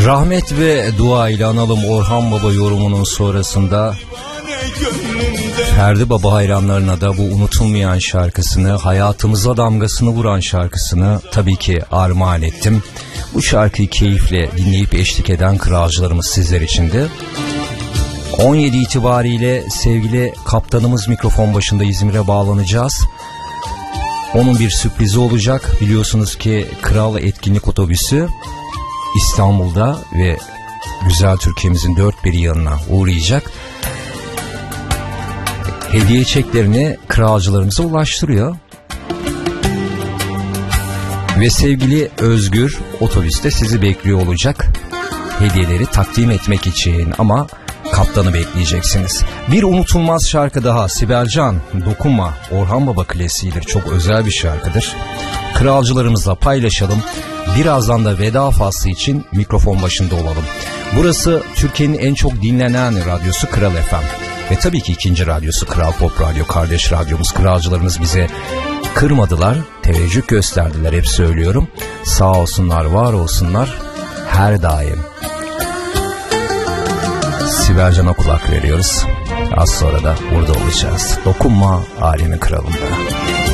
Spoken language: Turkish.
Rahmet ve dua ile analım Orhan Baba yorumunun sonrasında Ferdi Baba hayranlarına da bu unutulmayan şarkısını, hayatımıza damgasını vuran şarkısını tabii ki armağan ettim. Bu şarkıyı keyifle dinleyip eşlik eden kralcılarımız sizler içindi. 17 itibariyle sevgili kaptanımız mikrofon başında İzmir'e bağlanacağız. Onun bir sürprizi olacak. Biliyorsunuz ki Kral Etkinlik Otobüsü İstanbul'da ve güzel Türkiye'mizin dört bir yanına uğrayacak. Hediye çeklerini kralcılarımıza ulaştırıyor. Ve sevgili Özgür otobüste sizi bekliyor olacak. Hediyeleri takdim etmek için ama kaptanı bekleyeceksiniz. Bir unutulmaz şarkı daha, Sibel Can, Dokunma, Orhan Baba klasiğidir. Çok özel bir şarkıdır. Kralcılarımızla paylaşalım. Birazdan da veda faslı için mikrofon başında olalım. Burası Türkiye'nin en çok dinlenen radyosu Kral FM. Ve tabii ki ikinci radyosu Kral Pop Radyo, kardeş radyomuz. Kralcılarımız bize kırmadılar, teveccüh gösterdiler, hep söylüyorum. Sağ olsunlar, var olsunlar her daim. Sibel Can'a kulak veriyoruz. Az sonra da burada olacağız. Dokunma alemin kralında.